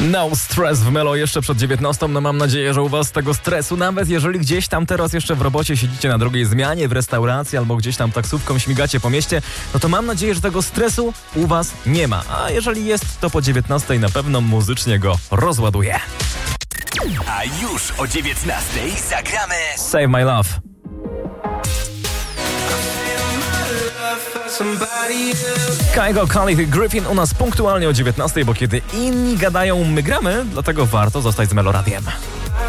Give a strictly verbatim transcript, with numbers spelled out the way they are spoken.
No stress w Melo jeszcze przed dziewiętnastą. No mam nadzieję, że u was tego stresu, nawet jeżeli gdzieś tam teraz jeszcze w robocie siedzicie na drugiej zmianie, w restauracji albo gdzieś tam taksówką śmigacie po mieście, no to mam nadzieję, że tego stresu u was nie ma. A jeżeli jest, to po dziewiętnastej na pewno muzycznie go rozładuje. A już o dziewiętnastej zagramy Save My Love. Kygo, Khalid i Griffin u nas punktualnie o dziewiętnastej, bo kiedy inni gadają, my gramy, dlatego warto zostać z Meloradiem.